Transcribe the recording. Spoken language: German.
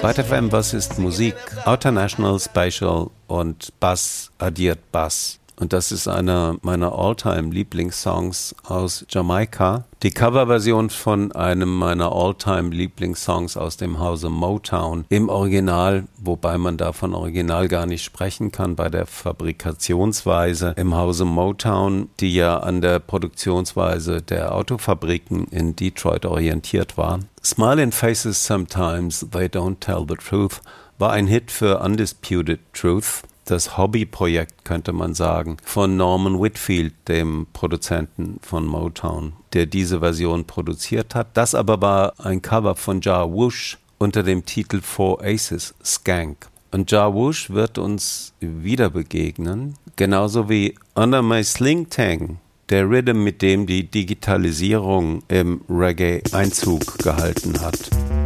Byte FM, was ist Musik? Outer National, Spatial und Bass addiert Bass. Und das ist einer meiner All-Time-Lieblingssongs aus Jamaika. Die Coverversion von einem meiner All-Time-Lieblingssongs aus dem Hause Motown im Original, wobei man da von Original gar nicht sprechen kann bei der Fabrikationsweise im Hause Motown, die ja an der Produktionsweise der Autofabriken in Detroit orientiert war. Smiling Faces Sometimes, They Don't Tell the Truth war ein Hit für Undisputed Truth. Das Hobbyprojekt, könnte man sagen, von Norman Whitfield, dem Produzenten von Motown, der diese Version produziert hat. Das aber war ein Cover von Ja Woosh unter dem Titel Four Aces, Skank. Und Ja Woosh wird uns wieder begegnen, genauso wie Under My Sling Tang, der Rhythm, mit dem die Digitalisierung im Reggae Einzug gehalten hat.